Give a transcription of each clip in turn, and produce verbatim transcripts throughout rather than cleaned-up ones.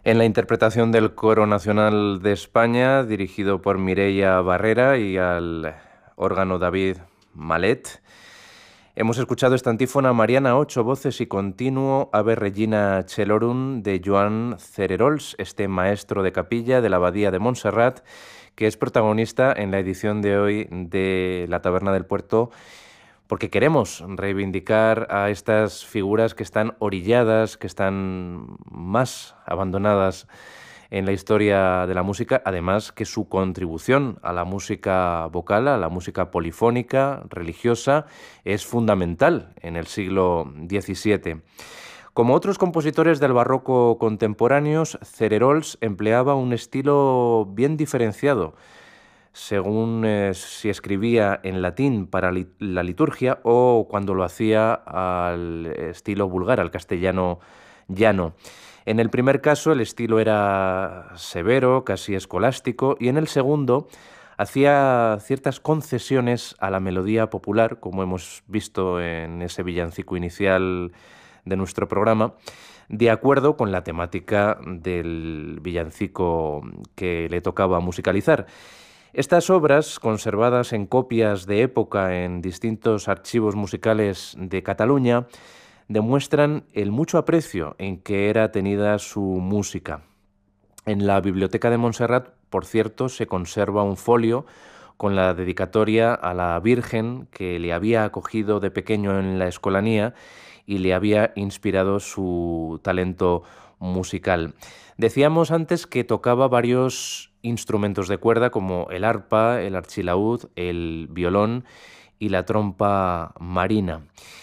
En la interpretación del Coro Nacional de España, dirigido por Mireia Barrera y al órgano David Malet, hemos escuchado esta antífona mariana, ocho voces y continuo, Ave Regina Celorum, de Joan Cererols, este maestro de capilla de la Abadía de Montserrat, que es protagonista en la edición de hoy de La Taberna del Puerto, porque queremos reivindicar a estas figuras que están orilladas, que están más abandonadas en la historia de la música, además que su contribución a la música vocal, a la música polifónica, religiosa, es fundamental en el siglo diecisiete. Como otros compositores del barroco contemporáneos, Cererols empleaba un estilo bien diferenciado, según eh, si escribía en latín para li la liturgia o cuando lo hacía al estilo vulgar, al castellano llano. En el primer caso el estilo era severo, casi escolástico, y en el segundo hacía ciertas concesiones a la melodía popular, como hemos visto en ese villancico inicial de nuestro programa, de acuerdo con la temática del villancico que le tocaba musicalizar. Estas obras, conservadas en copias de época en distintos archivos musicales de Cataluña, demuestran el mucho aprecio en que era tenida su música. En la Biblioteca de Montserrat, por cierto, se conserva un folio con la dedicatoria a la Virgen que le había acogido de pequeño en la escolanía y le había inspirado su talento musical. Decíamos antes que tocaba varios instrumentos de cuerda como el arpa, el archilaúd, el violón y la trompa marina.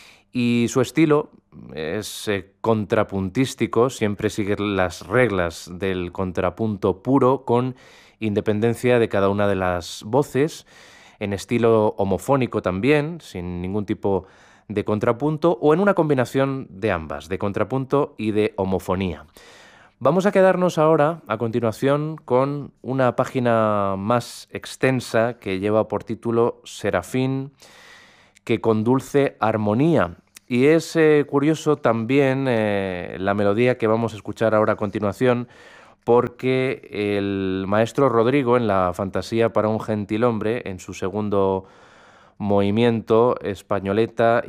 Y su estilo es eh, contrapuntístico, siempre sigue las reglas del contrapunto puro con independencia de cada una de las voces, en estilo homofónico también, sin ningún tipo de contrapunto, o en una combinación de ambas, de contrapunto y de homofonía. Vamos a quedarnos ahora, a continuación, con una página más extensa que lleva por título Serafín, que con dulce armonía. Y es eh, curioso también eh, la melodía que vamos a escuchar ahora a continuación, porque el maestro Rodrigo, en la Fantasía para un gentilhombre, en su segundo movimiento, Españoleta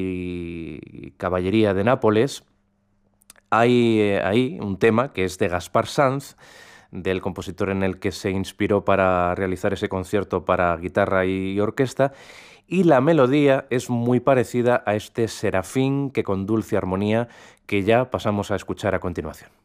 y Caballería de Nápoles, hay eh, ahí un tema que es de Gaspar Sanz, del compositor en el que se inspiró para realizar ese concierto para guitarra y orquesta, y la melodía es muy parecida a este Serafín que con dulce armonía que ya pasamos a escuchar a continuación.